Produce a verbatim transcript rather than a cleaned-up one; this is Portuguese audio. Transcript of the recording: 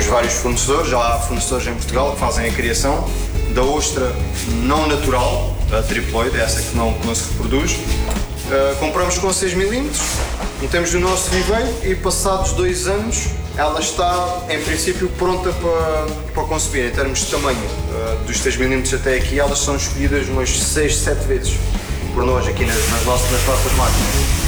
temos vários fornecedores, já há fornecedores em Portugal que fazem a criação da ostra não natural, a triploide, essa que não, que não se reproduz. Uh, compramos com seis milímetros, metemos no nosso viveiro e passados dois anos ela está, em princípio, pronta para, para conceber. Em termos de tamanho, uh, dos seis milímetros até aqui, elas são escolhidas umas seis, sete vezes por nós aqui nas, nas nossas, nas nossas máquinas.